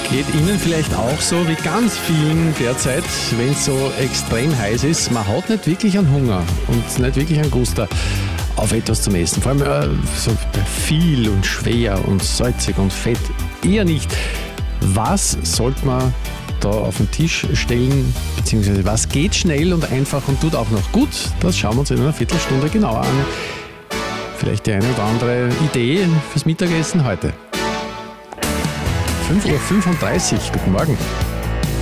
Geht Ihnen vielleicht auch so wie ganz vielen derzeit, wenn es so extrem heiß ist, man hat nicht wirklich einen Hunger und nicht wirklich einen Guster auf etwas zum Essen. Vor allem so viel und schwer und salzig und fett eher nicht. Was sollte man da auf den Tisch stellen, beziehungsweise was geht schnell und einfach und tut auch noch gut? Das schauen wir uns in einer Viertelstunde genauer an. Vielleicht die eine oder andere Idee fürs Mittagessen heute. 5:35 Uhr, guten Morgen.